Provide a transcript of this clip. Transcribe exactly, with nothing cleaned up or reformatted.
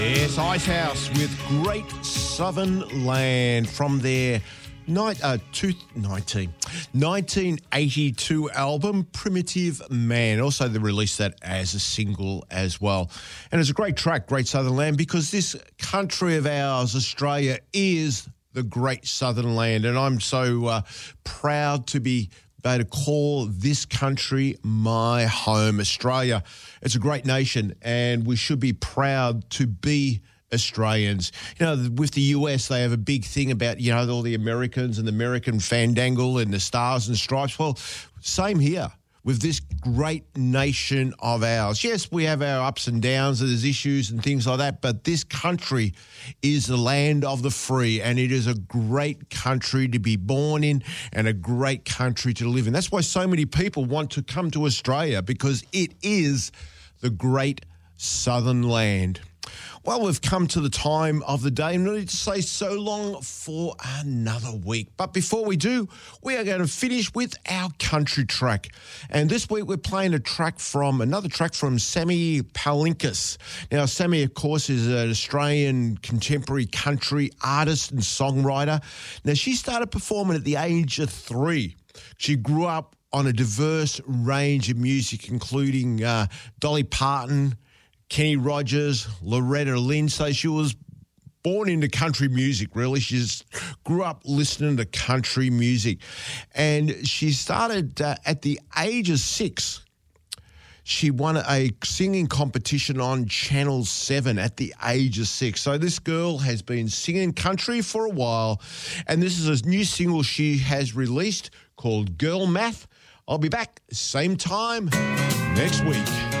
Yes, Icehouse with Great Southern Land from their ni- uh, two, nineteen, nineteen eighty-two album, Primitive Man. Also, they released that as a single as well. And it's a great track, Great Southern Land, because this country of ours, Australia, is the Great Southern Land. And I'm so uh, proud to be able to call this country my home, Australia. It's a great nation, and we should be proud to be Australians. You know, with the U S, they have a big thing about, you know, all the Americans and the American fandangle and the stars and stripes. Well, same here with this great nation of ours. Yes, we have our ups and downs, and there's issues and things like that, but this country is the land of the free, and it is a great country to be born in and a great country to live in. That's why so many people want to come to Australia, because it is the great southern land. Well, we've come to the time of the day, and we need to say so long for another week. But before we do, we are going to finish with our country track. And this week we're playing a track from, another track from Sammy Palinkas. Now, Sammy, of course, is an Australian contemporary country artist and songwriter. Now, she started performing at the age of three. She grew up on a diverse range of music, including uh, Dolly Parton, Kenny Rogers, Loretta Lynn. So she was born into country music, really. She just grew up listening to country music. And she started uh, at the age of six. She won a singing competition on Channel seven at the age of six. So this girl has been singing country for a while, and this is a new single she has released called Girl Math. I'll be back same time next week.